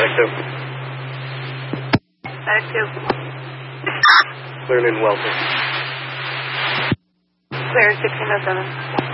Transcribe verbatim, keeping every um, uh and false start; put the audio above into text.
Medic two. Medic two. Clear in Welton. Clear sixteen oh seven.